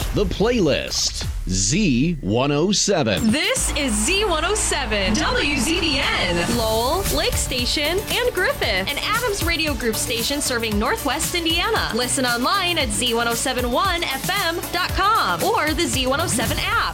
The Playlist. Z107. This is Z107, WZBN, Lowell, Lake Station, and Griffith, an Adams Radio Group station serving Northwest Indiana. Listen online at z1071fm.com or the Z107 app.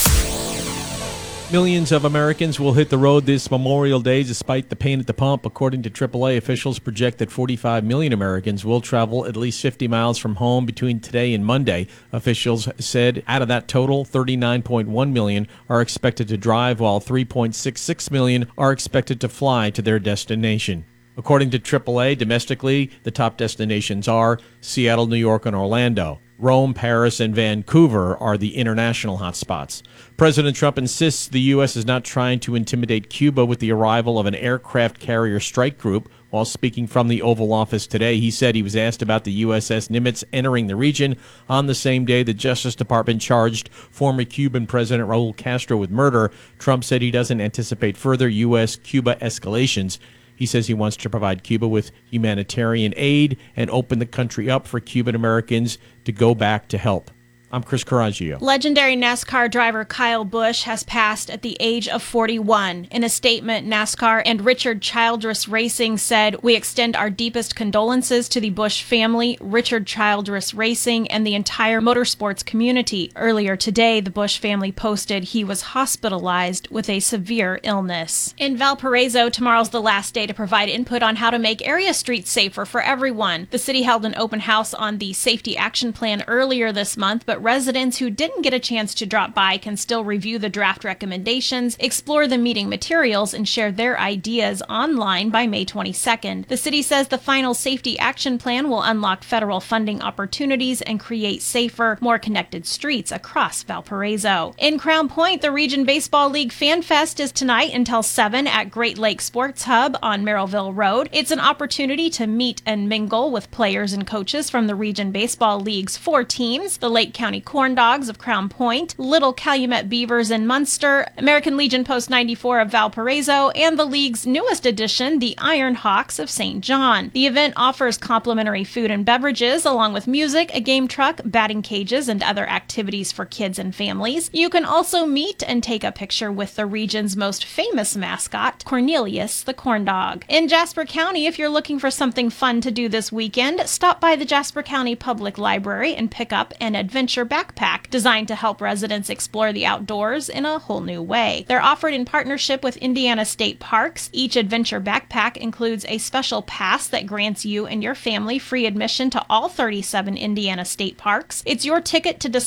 Millions of Americans will hit the road this Memorial Day despite the pain at the pump. According to AAA, officials project that 45 million Americans will travel at least 50 miles from home between today and Monday. Officials said out of that total, 39.1 million are expected to drive, while 3.66 million are expected to fly to their destination. According to AAA, domestically, the top destinations are Seattle, New York, and Orlando. Rome, Paris, and Vancouver are the international hotspots. President Trump insists the U.S. is not trying to intimidate Cuba with the arrival of an aircraft carrier strike group. While speaking from the Oval Office today, he said he was asked about the USS Nimitz entering the region on the same day the Justice Department charged former Cuban President Raul Castro with murder. Trump said he doesn't anticipate further U.S.-Cuba escalations. He says he wants to provide Cuba with humanitarian aid and open the country up for Cuban Americans to go back to help. I'm Chris Coraggio. Legendary NASCAR driver Kyle Busch has passed at the age of 41. In a statement, NASCAR and Richard Childress Racing said, "We extend our deepest condolences to the Busch family, Richard Childress Racing, and the entire motorsports community." Earlier today, the Busch family posted he was hospitalized with a severe illness. In Valparaiso, tomorrow's the last day to provide input on how to make area streets safer for everyone. The city held an open house on the Safety Action Plan earlier this month, but residents who didn't get a chance to drop by can still review the draft recommendations, explore the meeting materials, and share their ideas online by May 22nd. The city says the final Safety Action Plan will unlock federal funding opportunities and create safer, more connected streets across Valparaiso. In Crown Point, the Region Baseball League Fan Fest is tonight until 7 at Great Lake Sports Hub on Merrillville Road. It's an opportunity to meet and mingle with players and coaches from the Region Baseball League's 4 teams, the Lake County Corn Dogs of Crown Point, Little Calumet Beavers in Munster, American Legion Post 94 of Valparaiso, and the league's newest addition, the Iron Hawks of St. John. The event offers complimentary food and beverages, along with music, a game truck, batting cages, and other activities for kids and families. You can also meet and take a picture with the region's most famous mascot, Cornelius the Corn Dog. In Jasper County, if you're looking for something fun to do this weekend, stop by the Jasper County Public Library and pick up an adventure backpack designed to help residents explore the outdoors in a whole new way. They're offered in partnership with Indiana State Parks. Each adventure backpack includes a special pass that grants you and your family free admission to all 37 Indiana State Parks. It's your ticket to discover